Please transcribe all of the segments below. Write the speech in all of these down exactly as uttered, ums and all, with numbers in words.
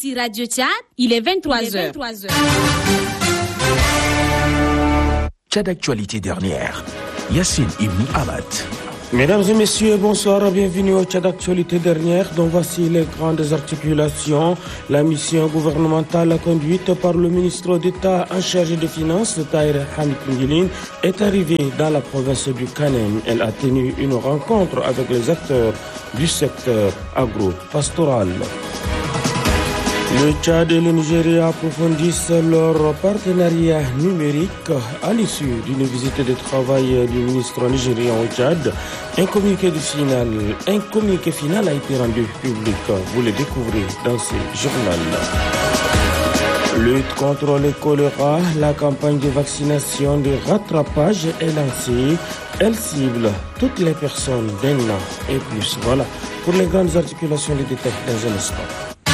Ici Radio Tchad, il est vingt-trois heures. Tchad Actualité dernière. Yassine Ibn Ahmad. Mesdames et messieurs, bonsoir, bienvenue au Tchad Actualité dernière, dont voici les grandes articulations. La mission gouvernementale conduite par le ministre d'État en charge des Finances, Tahir Hamid Ngilin, est arrivée dans la province du Kanem. Elle a tenu une rencontre avec les acteurs du secteur agro-pastoral. Le Tchad et le Nigeria approfondissent leur partenariat numérique à l'issue d'une visite de travail du ministre nigérien au Tchad. Un communiqué, final, un communiqué final a été rendu public. Vous le découvrez dans ce journal. Lutte contre le choléra, la campagne de vaccination de rattrapage est lancée. Elle cible toutes les personnes d'un an et plus. Voilà pour les grandes articulations, les détails dans un instant.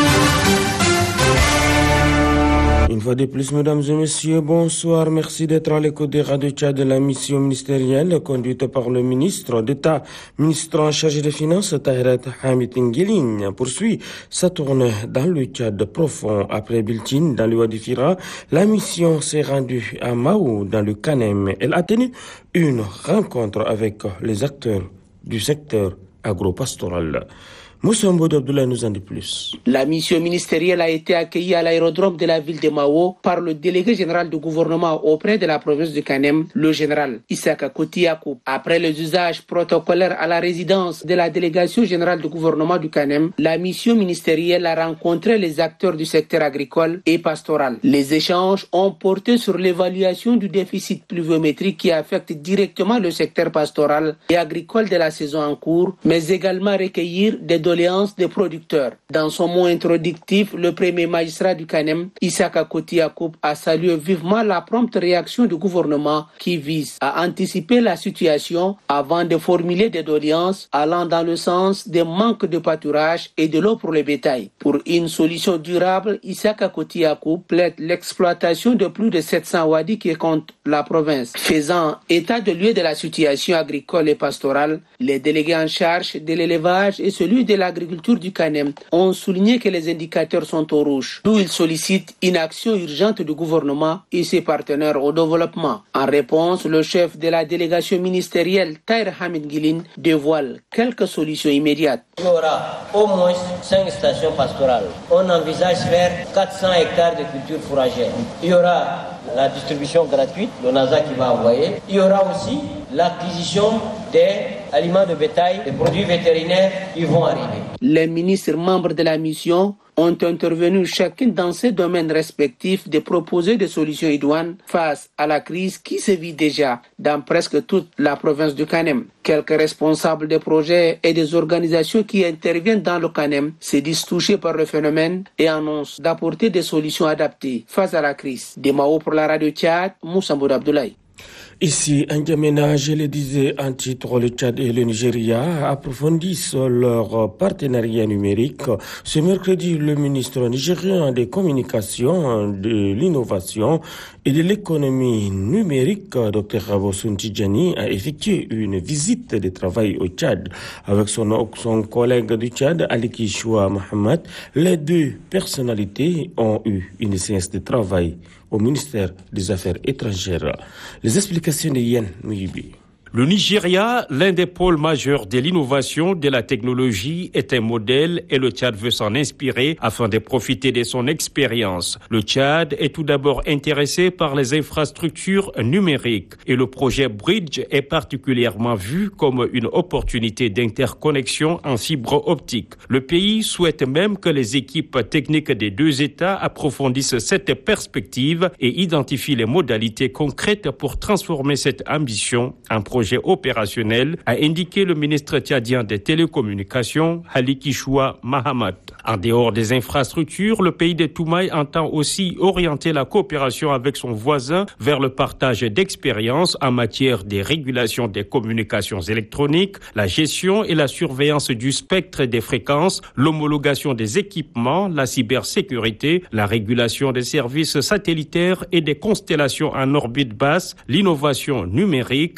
Une fois de plus, mesdames et messieurs, bonsoir. Merci d'être à l'écoute des radios Tchad de la mission ministérielle conduite par le ministre d'État, ministre en charge des Finances, Tahir Hamid Ngilin, poursuit sa tournée dans le Tchad profond. Après Biltine, dans le Wadi Fira, la mission s'est rendue à Mao, dans le Kanem. Elle a tenu une rencontre avec les acteurs du secteur agro-pastoral. Moussa Mbodou Abdoulaye nous en dit plus. La mission ministérielle a été accueillie à l'aérodrome de la ville de Mao par le délégué général du gouvernement auprès de la province du Kanem, le général Issaka Koti Yacoub. Après les usages protocolaires à la résidence de la délégation générale du gouvernement du Kanem, la mission ministérielle a rencontré les acteurs du secteur agricole et pastoral. Les échanges ont porté sur l'évaluation du déficit pluviométrique qui affecte directement le secteur pastoral et agricole de la saison en cours, mais également recueillir des doléances des producteurs. Dans son mot introductif, le premier magistrat du Kanem, Issaka Koti Yacoub, a salué vivement la prompte réaction du gouvernement qui vise à anticiper la situation avant de formuler des doléances allant dans le sens des manques de pâturage et de l'eau pour le bétail. Pour une solution durable, Issaka Koti Yacoub plaide l'exploitation de plus de sept cents wadis qui comptent la province. Faisant état de lieu de la situation agricole et pastorale, les délégués en charge de l'élevage et celui de l'agriculture du Kanem ont souligné que les indicateurs sont au rouge, d'où ils sollicitent une action urgente du gouvernement et ses partenaires au développement. En réponse, le chef de la délégation ministérielle, Tahir Hamid Ngilin, dévoile quelques solutions immédiates. Il y aura au moins cinq stations pastorales. On envisage faire quatre cents hectares de culture fourragère. Il y aura la distribution gratuite, le NASA qui va envoyer. Il y aura aussi l'acquisition des aliments de bétail, des produits vétérinaires qui vont arriver. Les ministres membres de la mission ont intervenu chacun dans ses domaines respectifs de proposer des solutions idoines face à la crise qui sévit déjà dans presque toute la province du Kanem. Quelques responsables des projets et des organisations qui interviennent dans le Kanem se disent touchés par le phénomène et annoncent d'apporter des solutions adaptées face à la crise. De Mao pour la radio Tchad, Moussa Mbodou Abdoulaye. Ici, un N'Djamena, je le disais en titre, le Tchad et le Nigeria approfondissent leur partenariat numérique. Ce mercredi, le ministre nigérien des Communications, de l'Innovation et de l'économie numérique, Dr Rabosun Tidjani, a effectué une visite de travail au Tchad avec son, son collègue du Tchad, Ali Kishwa Mohamed. Les deux personnalités ont eu une séance de travail au ministère des Affaires étrangères. Les explications de Yann Mouyibi. Le Nigeria, l'un des pôles majeurs de l'innovation, de la technologie, est un modèle et le Tchad veut s'en inspirer afin de profiter de son expérience. Le Tchad est tout d'abord intéressé par les infrastructures numériques et le projet Bridge est particulièrement vu comme une opportunité d'interconnexion en fibre optique. Le pays souhaite même que les équipes techniques des deux États approfondissent cette perspective et identifient les modalités concrètes pour transformer cette ambition en projet projet opérationnel, a indiqué le ministre tchadien des Télécommunications, Ali Kishwa Mohamed. En dehors des infrastructures, le pays de Toumaï entend aussi orienter la coopération avec son voisin vers le partage d'expériences en matière de régulation des communications électroniques, la gestion et la surveillance du spectre des fréquences, l'homologation des équipements, la cybersécurité, la régulation des services satellitaires et des constellations en orbite basse, l'innovation numérique, l'inclusion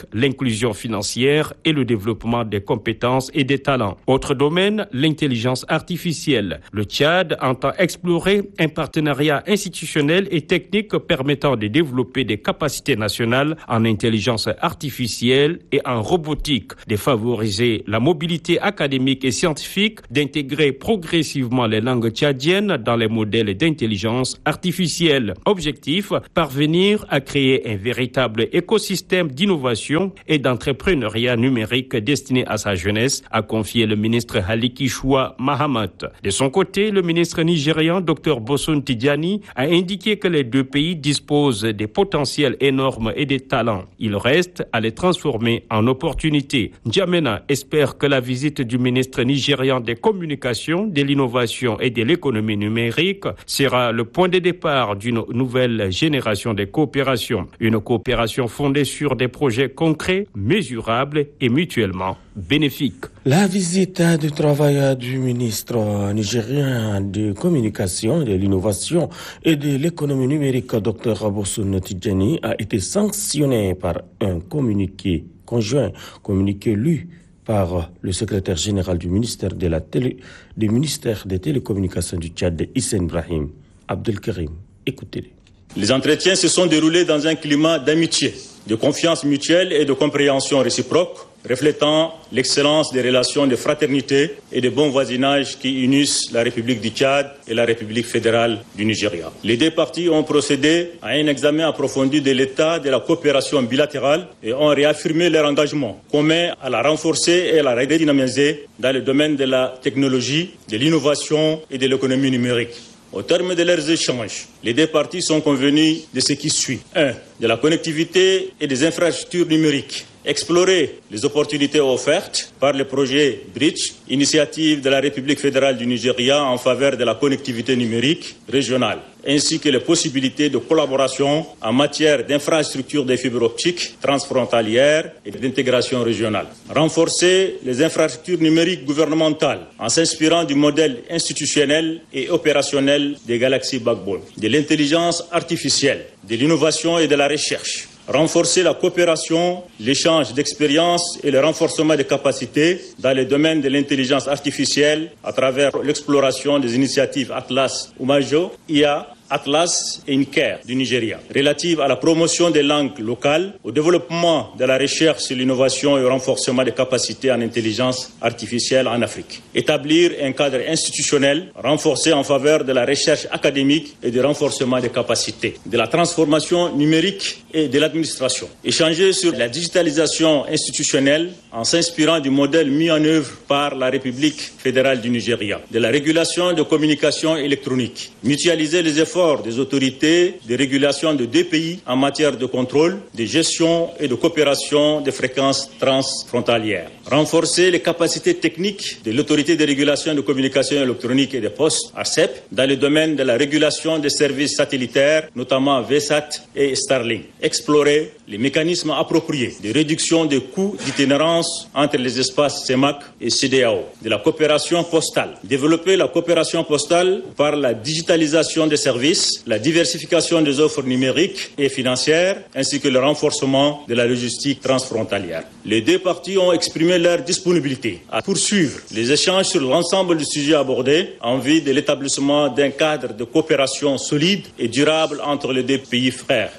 l'inclusion financière et le développement des compétences et des talents. Autre domaine, l'intelligence artificielle. Le Tchad entend explorer un partenariat institutionnel et technique permettant de développer des capacités nationales en intelligence artificielle et en robotique, de favoriser la mobilité académique et scientifique, d'intégrer progressivement les langues tchadiennes dans les modèles d'intelligence artificielle. Objectif, parvenir à créer un véritable écosystème d'innovation et d'entrepreneuriat numérique destiné à sa jeunesse, a confié le ministre Halikishwa Mahamat. De son côté, le ministre nigérian Dr Bosun Tidjani a indiqué que les deux pays disposent des potentiels énormes et des talents. Il reste à les transformer en opportunités. N'Djamena espère que la visite du ministre nigérian des Communications, de l'Innovation et de l'Économie numérique sera le point de départ d'une nouvelle génération de coopération. Une coopération fondée sur des projets concrets, mesurables et mutuellement bénéfiques. La visite de travail du ministre nigérien de Communication, de l'Innovation et de l'Économie numérique, Dr Bosun Tidjani, a été sanctionnée par un communiqué conjoint, communiqué lu par le secrétaire général du ministère, de la télé, du ministère des Télécommunications du Tchad, Hissène Brahim Abdelkarim. Écoutez-les. Les entretiens se sont déroulés dans un climat d'amitié, de confiance mutuelle et de compréhension réciproque, reflétant l'excellence des relations de fraternité et de bon voisinage qui unissent la République du Tchad et la République fédérale du Nigeria. Les deux parties ont procédé à un examen approfondi de l'état de la coopération bilatérale et ont réaffirmé leur engagement commun à la renforcer et à la redynamiser dans le domaine de la technologie, de l'innovation et de l'économie numérique. Au terme de leurs échanges, les deux parties sont convenues de ce qui suit. un. De la connectivité et des infrastructures numériques. Explorer les opportunités offertes par le projet Bridge, initiative de la République fédérale du Nigeria en faveur de la connectivité numérique régionale, ainsi que les possibilités de collaboration en matière d'infrastructures de fibres optiques transfrontalières et d'intégration régionale. Renforcer les infrastructures numériques gouvernementales en s'inspirant du modèle institutionnel et opérationnel des Galaxy Backbone, de l'intelligence artificielle, de l'innovation et de la recherche. Renforcer la coopération, l'échange d'expériences et le renforcement des capacités dans les domaines de l'intelligence artificielle à travers l'exploration des initiatives Atlas Umajo, I A, Atlas et Inker du Nigeria, relative à la promotion des langues locales, au développement de la recherche sur l'innovation et au renforcement des capacités en intelligence artificielle en Afrique. Établir un cadre institutionnel renforcé en faveur de la recherche académique et du renforcement des capacités, de la transformation numérique et de l'administration. Échanger sur la digitalisation institutionnelle en s'inspirant du modèle mis en œuvre par la République fédérale du Nigeria, de la régulation de communications électroniques. Mutualiser les efforts des autorités de régulation de deux pays en matière de contrôle, de gestion et de coopération des fréquences transfrontalières. Renforcer les capacités techniques de l'autorité de régulation de communications électroniques et des postes, A R C E P, dans le domaine de la régulation des services satellitaires, notamment VSAT et Starlink. Explorer les mécanismes appropriés de réduction des coûts d'itinérance entre les espaces C E M A C et C D A O. De la coopération postale. Développer la coopération postale par la digitalisation des services, la diversification des offres numériques et financières, ainsi que le renforcement de la logistique transfrontalière. Les deux parties ont exprimé leur disponibilité à poursuivre les échanges sur l'ensemble des sujets abordés en vue de l'établissement d'un cadre de coopération solide et durable entre les deux pays frères.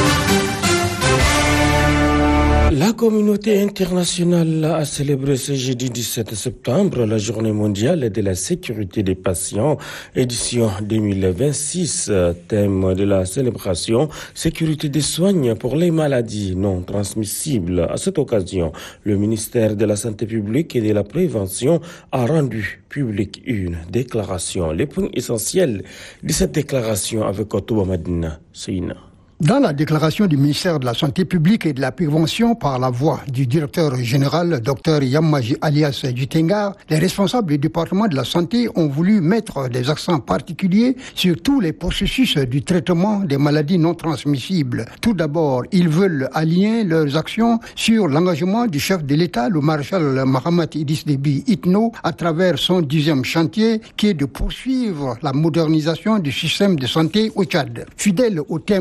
La communauté internationale a célébré ce jeudi dix-sept septembre la journée mondiale de la sécurité des patients, édition deux mille vingt-six. Thème de la célébration, sécurité des soins pour les maladies non transmissibles. À cette occasion, le ministère de la Santé publique et de la Prévention a rendu publique une déclaration. Les points essentiels de cette déclaration avec Otoba Madina Seina. Dans la déclaration du ministère de la Santé publique et de la Prévention par la voix du directeur général Dr Yammaji alias Jutenga, les responsables du département de la santé ont voulu mettre des accents particuliers sur tous les processus du traitement des maladies non transmissibles. Tout d'abord, ils veulent aligner leurs actions sur l'engagement du chef de l'État, le maréchal Mahamat Idriss Déby Itno, à travers son dixième chantier qui est de poursuivre la modernisation du système de santé au Tchad. Fidèle au thème de la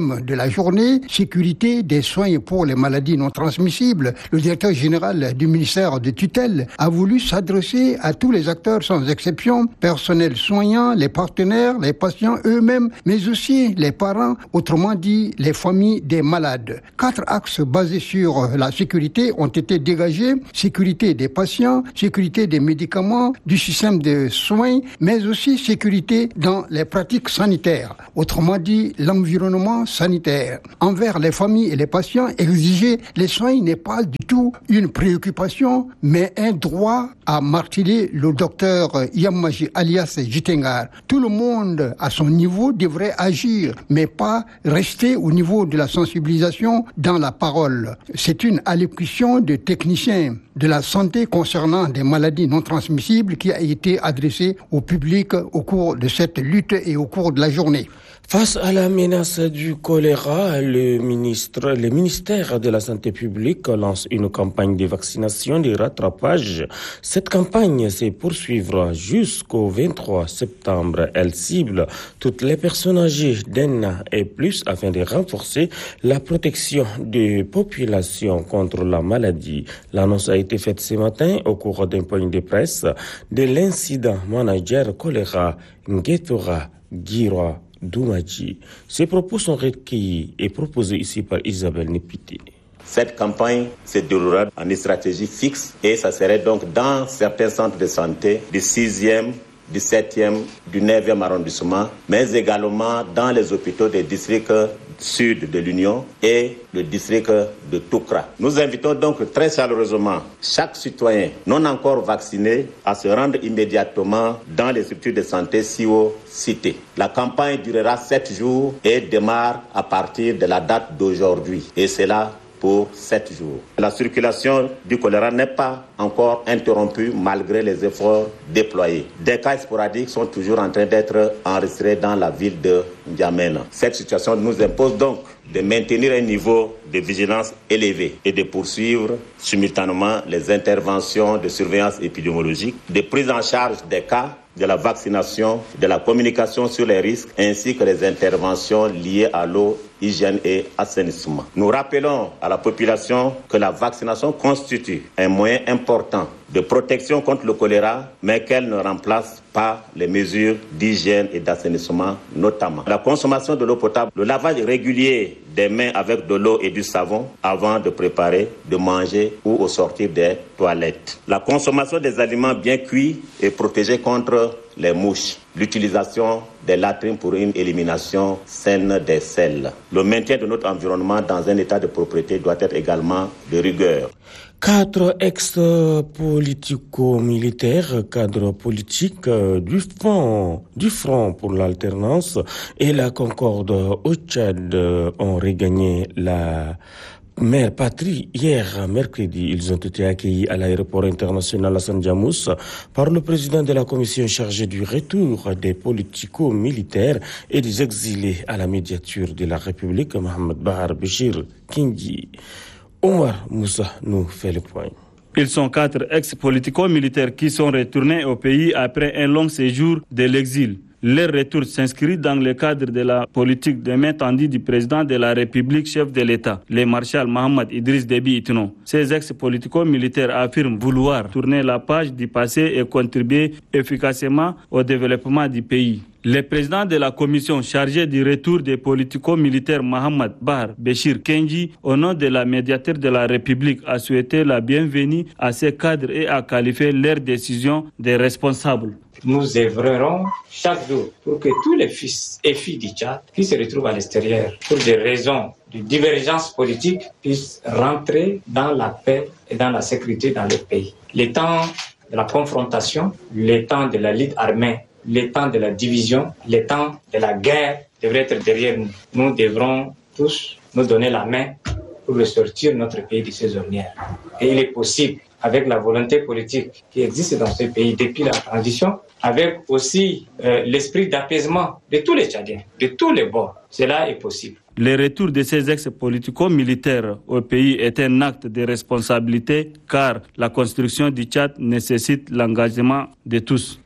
la journée, sécurité des soins pour les maladies non transmissibles, le directeur général du ministère de tutelle a voulu s'adresser à tous les acteurs sans exception, personnel soignant, les partenaires, les patients eux-mêmes, mais aussi les parents, autrement dit les familles des malades. Quatre axes basés sur la sécurité ont été dégagés: sécurité des patients, sécurité des médicaments, du système de soins, mais aussi sécurité dans les pratiques sanitaires, autrement dit l'environnement sanitaire. Envers les familles et les patients, exiger les soins n'est pas du tout une préoccupation, mais un droit, a martelé le docteur Yammaji Alias Jitengar. Tout le monde à son niveau devrait agir, mais pas rester au niveau de la sensibilisation dans la parole. C'est une allocution de techniciens de la santé concernant des maladies non transmissibles qui a été adressée au public au cours de cette lutte et au cours de la journée. Face à la menace du choléra, le ministre, le ministère de la Santé publique lance une campagne de vaccination de rattrapage. Cette campagne se poursuivra jusqu'au vingt-trois septembre. Elle cible toutes les personnes âgées d'un an et plus afin de renforcer la protection des populations contre la maladie. L'annonce a été faite ce matin au cours d'un point de presse de l'incident manager choléra Ngetora Girwa Doumadji. Ces propos sont recueillis et proposés ici par Isabelle Nipiti. Cette campagne se déroulera en une stratégie fixe et ça serait donc dans certains centres de santé du sixième, du septième, du neuvième arrondissement, mais également dans les hôpitaux des districts sud de l'Union et le district de Toukra. Nous invitons donc très chaleureusement chaque citoyen non encore vacciné à se rendre immédiatement dans les structures de santé si haut citées. La campagne durera sept jours et démarre à partir de la date d'aujourd'hui. Et c'est là pour sept jours. La circulation du choléra n'est pas encore interrompue malgré les efforts déployés. Des cas sporadiques sont toujours en train d'être enregistrés dans la ville de N'Djamena. Cette situation nous impose donc de maintenir un niveau de vigilance élevé et de poursuivre simultanément les interventions de surveillance épidémiologique, de prise en charge des cas, de la vaccination, de la communication sur les risques, ainsi que les interventions liées à l'eau, hygiène et assainissement. Nous rappelons à la population que la vaccination constitue un moyen important de protection contre le choléra, mais qu'elle ne remplace pas les mesures d'hygiène et d'assainissement notamment. La consommation de l'eau potable, le lavage régulier des mains avec de l'eau et du savon avant de préparer, de manger ou au sortir des toilettes. La consommation des aliments bien cuits et protégés contre les mouches. L'utilisation des latrines pour une élimination saine des sels. Le maintien de notre environnement dans un état de propriété doit être également de rigueur. Quatre ex-politico-militaires, cadres politiques du Front, du Front pour l'alternance et la Concorde au Tchad ont regagné la mère patrie. Hier, mercredi, ils ont été accueillis à l'aéroport international Hassan Diamous par le président de la commission chargée du retour des politico-militaires et des exilés à la médiature de la République, Mohamed Bahar Béchir Kindi. Omar Moussa nous fait le point. Ils sont quatre ex-politico-militaires qui sont retournés au pays après un long séjour de l'exil. Leur retour s'inscrit dans le cadre de la politique de main tendue du président de la République, chef de l'État, le marshal Mohamed Idriss Déby Itno. Ces ex-politico-militaires affirment vouloir tourner la page du passé et contribuer efficacement au développement du pays. Le président de la commission chargée du retour des politico-militaires Mohamed Bahar Béchir Kenji, au nom de la médiateur de la République, a souhaité la bienvenue à ces cadres et a qualifié leurs décisions de responsables. Nous œuvrerons chaque jour pour que tous les fils et filles du Tchad qui se retrouvent à l'extérieur pour des raisons de divergence politique puissent rentrer dans la paix et dans la sécurité dans le pays. Les temps de la confrontation, les temps de la lutte armée, les temps de la division, les temps de la guerre devraient être derrière nous. Nous devrons tous nous donner la main pour ressortir notre pays de ces ornières. Et il est possible, avec la volonté politique qui existe dans ce pays depuis la transition, avec aussi euh, l'esprit d'apaisement de tous les Tchadiens, de tous les bords, cela est possible. Le retour de ces ex-politico-militaires au pays est un acte de responsabilité car la construction du Tchad nécessite l'engagement de tous.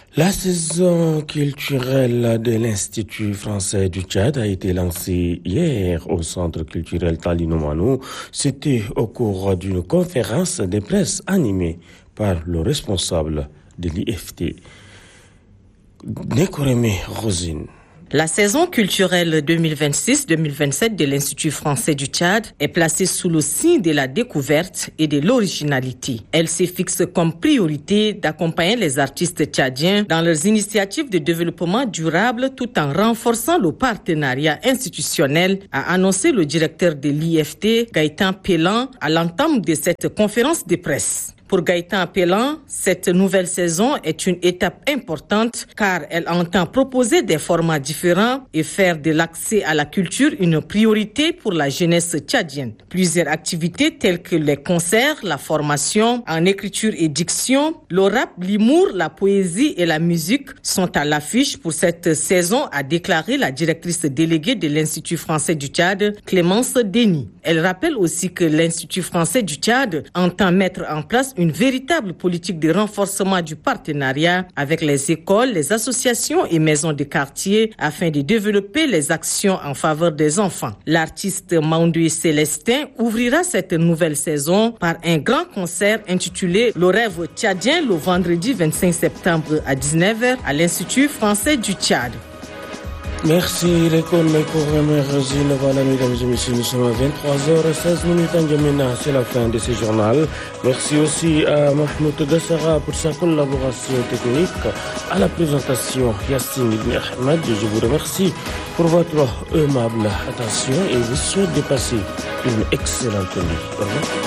La saison culturelle de l'Institut français du Tchad a été lancée hier au centre culturel Talinoumano. C'était au cours d'une conférence de presse animée par le responsable de l'I F T, Nekoreme Rosine. La saison culturelle deux mille vingt-six deux mille vingt-sept de l'Institut français du Tchad est placée sous le signe de la découverte et de l'originalité. Elle se fixe comme priorité d'accompagner les artistes tchadiens dans leurs initiatives de développement durable tout en renforçant le partenariat institutionnel, a annoncé le directeur de l'I F T, Gaëtan Pélan, à l'entame de cette conférence de presse. Pour Gaëtan Pélan, cette nouvelle saison est une étape importante car elle entend proposer des formats différents et faire de l'accès à la culture une priorité pour la jeunesse tchadienne. Plusieurs activités telles que les concerts, la formation en écriture et diction, le rap, l'humour, la poésie et la musique sont à l'affiche pour cette saison, a déclaré la directrice déléguée de l'Institut français du Tchad, Clémence Denis. Elle rappelle aussi que l'Institut français du Tchad entend mettre en place une véritable politique de renforcement du partenariat avec les écoles, les associations et maisons de quartier afin de développer les actions en faveur des enfants. L'artiste Maundoué Célestin ouvrira cette nouvelle saison par un grand concert intitulé Le rêve tchadien le vendredi vingt-cinq septembre à dix-neuf heures à l'Institut français du Tchad. Merci, Nekoreme Rosine. Voilà, mesdames et messieurs, nous sommes à vingt-trois heures seize en Djamena. C'est la fin de ce journal. Merci aussi à Mahmoud Gassara pour sa collaboration technique. À la présentation, Yassine Ibn Ahmed. Je vous remercie pour votre aimable attention et vous souhaite de passer une excellente nuit. Au revoir.